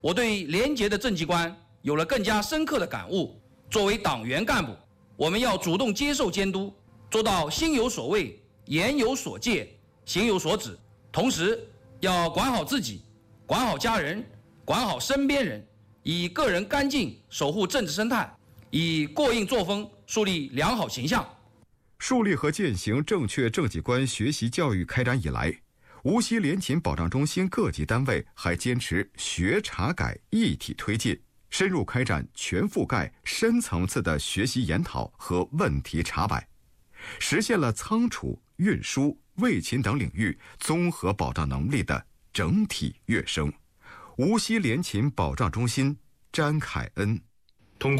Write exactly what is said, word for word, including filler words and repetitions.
我对廉洁的政绩观有了更加深刻的感悟。作为党员干部，我们要主动接受监督，做到心有所畏、言有所戒、行有所指，同时要管好自己，管好家人，管好身边人，以个人干净守护政治生态，以过硬作风树立良好形象。 树立和践行正确政绩观学习教育开展以来，无锡联勤保障中心各级单位还坚持学查改一体推进，深入开展全覆盖、深层次的学习研讨和问题查摆，实现了仓储、运输、卫勤等领域综合保障能力的整体跃升。无锡联勤保障中心，詹凯恩。